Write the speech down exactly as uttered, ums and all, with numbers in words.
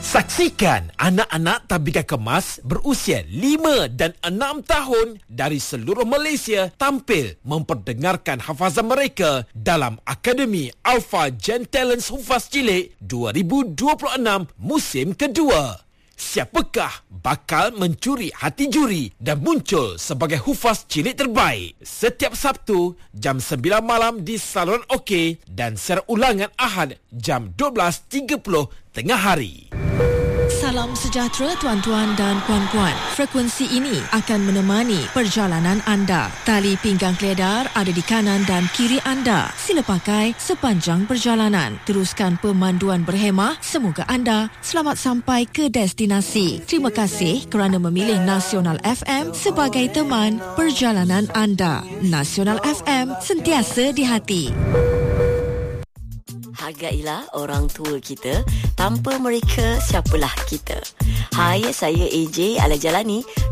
Saksikan anak-anak Tabika Kemas berusia lima dan enam tahun dari seluruh Malaysia tampil memperdengarkan hafazan mereka dalam Akademi Alpha Gen Talents Hufaz Cilik dua ribu dua puluh enam musim kedua. Siapakah bakal mencuri hati juri dan muncul sebagai hufaz cilik terbaik? Setiap Sabtu jam sembilan malam di saluran OK dan secara ulangan Ahad jam dua belas tiga puluh tengah hari. Salam sejahtera tuan-tuan dan puan-puan. Frekuensi ini akan menemani perjalanan anda. Tali pinggang keledar ada di kanan dan kiri anda. Sila pakai sepanjang perjalanan. Teruskan pemanduan berhemah. Semoga anda selamat sampai ke destinasi. Terima kasih kerana memilih Nasional F M sebagai teman perjalanan anda. Nasional F M, sentiasa di hati. Hargailah orang tua kita. Tanpa mereka, siapalah kita. Hai, saya A J Alajalani.